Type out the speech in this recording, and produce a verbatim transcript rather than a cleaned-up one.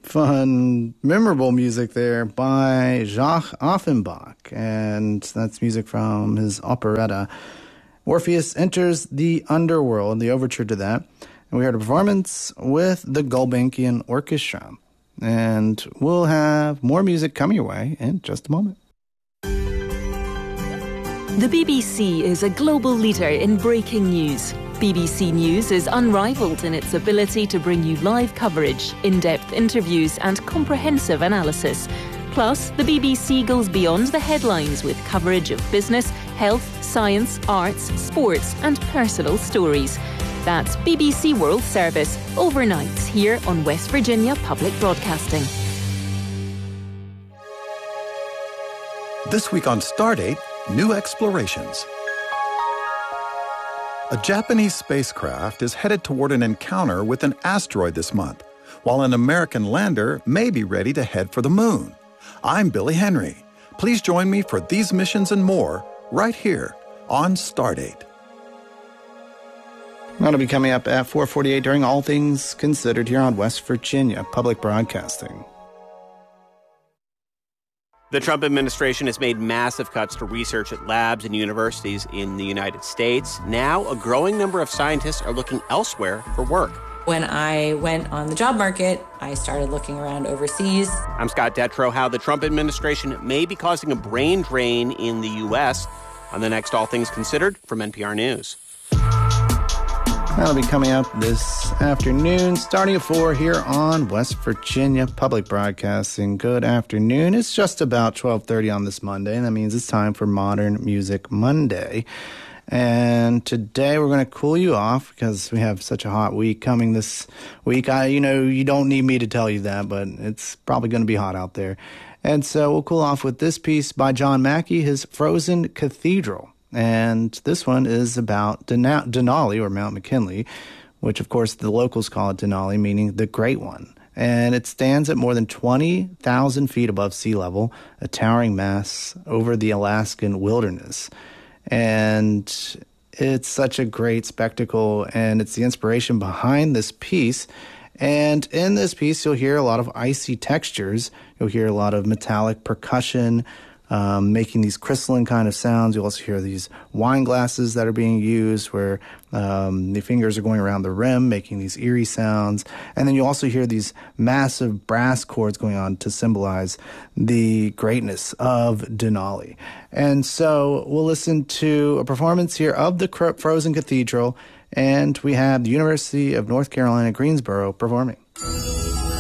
fun, memorable music there by Jacques Offenbach, and that's music from his operetta Orpheus Enters the Underworld, the overture to that. And we heard a performance with the Gulbenkian Orchestra. And we'll have more music coming your way in just a moment. The B B C is a global leader in breaking news. B B C News is unrivaled in its ability to bring you live coverage, in-depth interviews and comprehensive analysis. Plus, the B B C goes beyond the headlines with coverage of business, health, science, arts, sports and personal stories. That's B B C World Service, overnights here on West Virginia Public Broadcasting. This week on Stardate, new explorations. A Japanese spacecraft is headed toward an encounter with an asteroid this month, while an American lander may be ready to head for the moon. I'm Billy Henry. Please join me for these missions and more right here on Stardate. That'll be coming up at four forty-eight during All Things Considered here on West Virginia Public Broadcasting. The Trump administration has made massive cuts to research at labs and universities in the United States. Now, a growing number of scientists are looking elsewhere for work. When I went on the job market, I started looking around overseas. I'm Scott Detrow. How the Trump administration may be causing a brain drain in the U S on the next All Things Considered from N P R News. That'll be coming up this afternoon, starting at four here on West Virginia Public Broadcasting. Good afternoon. It's just about twelve thirty on this Monday, and that means it's time for Modern Music Monday. And today we're going to cool you off because we have such a hot week coming this week. I, you know, you don't need me to tell you that, but it's probably going to be hot out there. And so we'll cool off with this piece by John Mackey, his Frozen Cathedral. And this one is about Dena- Denali, or Mount McKinley, which, of course, the locals call it Denali, meaning the Great One. And it stands at more than twenty thousand feet above sea level, a towering mass over the Alaskan wilderness. And it's such a great spectacle, and it's the inspiration behind this piece. And in this piece, you'll hear a lot of icy textures. You'll hear a lot of metallic percussion, Um, making these crystalline kind of sounds. You'll also hear these wine glasses that are being used where um, the fingers are going around the rim, making these eerie sounds. And then you also hear these massive brass chords going on to symbolize the greatness of Denali. And so we'll listen to a performance here of the Frozen Cathedral, and we have the University of North Carolina, Greensboro performing.